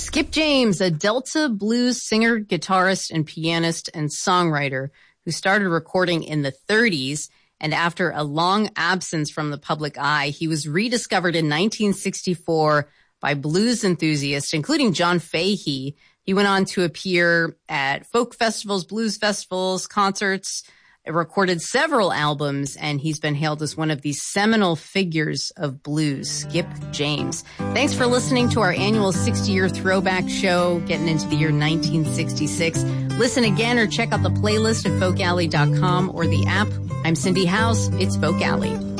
Skip James, a Delta blues singer, guitarist, and pianist and songwriter who started recording in the 30s. And after a long absence from the public eye, he was rediscovered in 1964 by blues enthusiasts, including John Fahey. He went on to appear at folk festivals, blues festivals, concerts, recorded several albums, and he's been hailed as one of the seminal figures of blues, Skip James. Thanks for listening to our annual 60-year throwback show, getting into the year 1966. Listen again or check out the playlist at folkalley.com or the app. I'm Cindy House. It's Folk Alley.